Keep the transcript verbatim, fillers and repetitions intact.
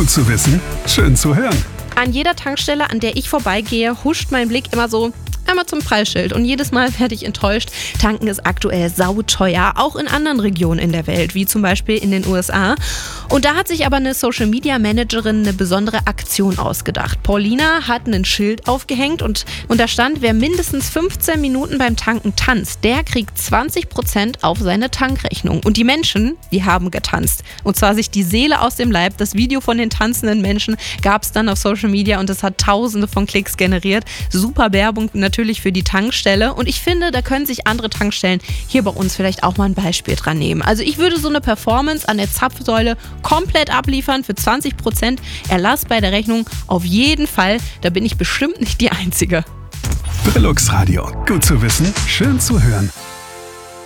Gut zu wissen, schön zu hören. An jeder Tankstelle, an der ich vorbeigehe, huscht mein Blick immer so einmal zum Preisschild und jedes Mal werde ich enttäuscht. Tanken ist aktuell sauteuer, auch in anderen Regionen in der Welt, wie zum Beispiel in den U S A. Und da hat sich aber eine Social-Media-Managerin eine besondere Aktion ausgedacht. Paulina hat ein Schild aufgehängt und, und da stand, wer mindestens fünfzehn Minuten beim Tanken tanzt, der kriegt zwanzig Prozent auf seine Tankrechnung. Und die Menschen, die haben getanzt. Und zwar sich die Seele aus dem Leib. Das Video von den tanzenden Menschen gab es dann auf Social Media und es hat tausende von Klicks generiert. Super Werbung natürlich für die Tankstelle. Und ich finde, da können sich andere Tankstellen hier bei uns vielleicht auch mal ein Beispiel dran nehmen. Also ich würde so eine Performance an der Zapfsäule komplett abliefern für zwanzig Prozent Erlass bei der Rechnung. Auf jeden Fall, da bin ich bestimmt nicht die Einzige. Brillux Radio. Gut zu wissen, schön zu hören.